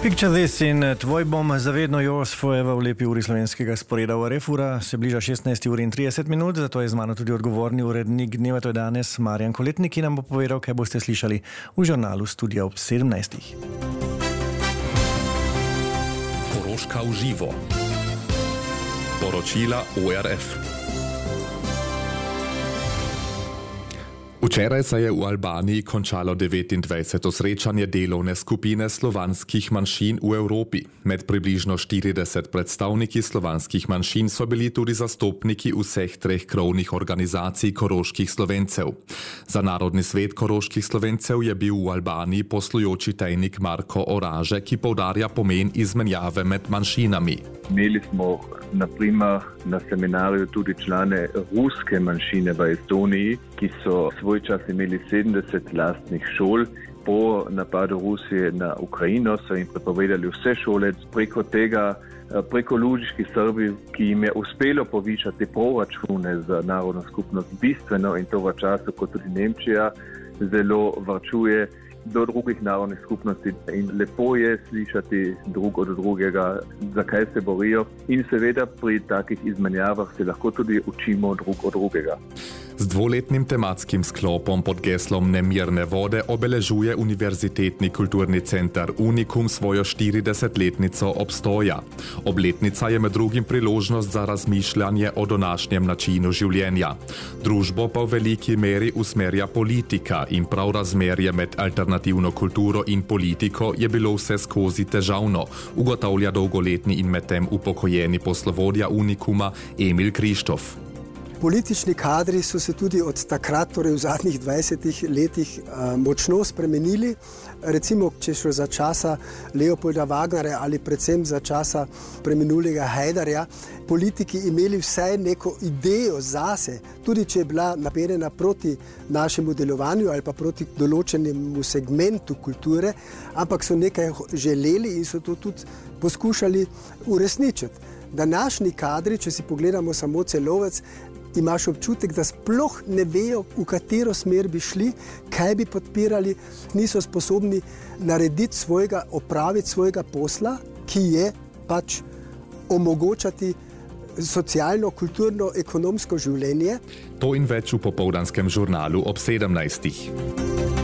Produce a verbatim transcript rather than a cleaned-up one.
Picture this in tvoj bom zavedno yours forever v lepi uri slovenskega sporeda v Refura. Se bliža šestnajsti uri in trideset minut, zato je z mano tudi odgovorni urednik dneva, to je danes Marjan Koletnik, ki nam bo povedal, kaj boste slišali v žurnalu Studia ob sedemnajstih. Koroška v živo. Poročila O R F. Včeraj se je v Albaniji končalo devetindvajseto srečanje delovne skupine slovanskih manjšin v Evropi. Med približno štirideset predstavniki slovanskih manjšin so bili tudi zastopniki vseh treh krovnih organizacij koroških Slovencev. Za Narodni svet koroških Slovencev je bil v Albaniji poslujoči tajnik Marko Oraže, ki poudarja pomen izmenjave med manjšinami. Imeli smo na primer na seminarju tudi člane ruske manjšine v Estoniji, ki so svoj čas imeli sedemdeset lastnih šol. Po napadu Rusije na Ukrajino so jim prepovedali vse šole. Preko tega, preko lužiških Srbi, ki jim je uspelo povišati proračune za narodno skupnost bistveno in to v času, ko tudi Nemčija zelo varčuje, do drugih narodnih skupnosti in lepo je slišati drug od drugega, zakaj se borijo in seveda pri takih izmenjavah se lahko tudi učimo drug od drugega. Z dvoletnim tematskim sklopom pod geslom Nemirne vode obeležuje Univerzitetni kulturni center Unikum svojo štiridesetletnico obstoja. Obletnica je med drugim priložnost za razmišljanje o današnjem načinu življenja. Družbo pa v veliki meri usmerja politika in prav razmerje med alternativno kulturo in politiko je bilo vse skozi težavno, ugotavlja dolgoletni in medtem upokojeni poslovodja Unikuma Emil Krištof. Politični kadri so se tudi od takrat, torej v zadnjih dvajsetih letih, močno spremenili. Recimo, če šlo za časa Leopolda Wagnerja ali predvsem za časa preminulega Hajdarja, politiki imeli vsaj neko idejo zase, tudi če je bila naperjena proti našemu delovanju ali pa proti določenemu segmentu kulture, ampak so nekaj želeli in so to tudi poskušali uresničiti. Današnji kadri, če si pogledamo samo celovec, imaš občutek, da sploh ne vejo, v katero smer bi šli, kaj bi podpirali, niso sposobni narediti svojega, opraviti svojega posla, ki je pač omogočati socialno, kulturno, ekonomsko življenje. To in več v popoldanskem žurnalu ob sedemnajstih.